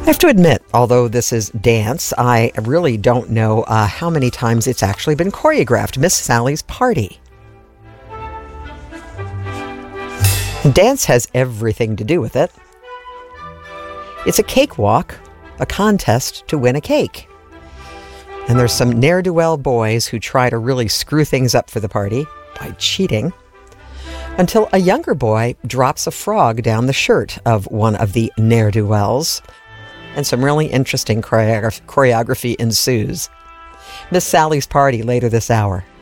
I have to admit, although this is dance, I really don't know how many times it's actually been choreographed. Miss Sally's Party. And dance has everything to do with it. It's a cakewalk, a contest to win a cake. And there's some ne'er-do-well boys who try to really screw things up for the party by cheating, until a younger boy drops a frog down the shirt of one of the ne'er-do-wells, and some really interesting choreography ensues. Miss Sally's Party later this hour.